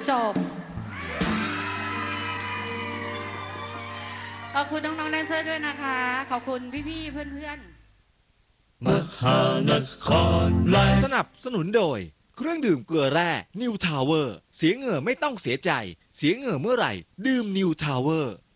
จบขอบคุณน้องๆแดนเซอร์ด้วยนะคะขอบคุณพี่ๆเพื่อนๆมหานครไลฟ์สนับสนุนโดยเครื่องดื่มเกลือแร่นิวทาวเวอร์เสียเหงื่อไม่ต้องเสียใจเสียเหงื่อเมื่อไหร่ดื่มนิวทาวเวอร์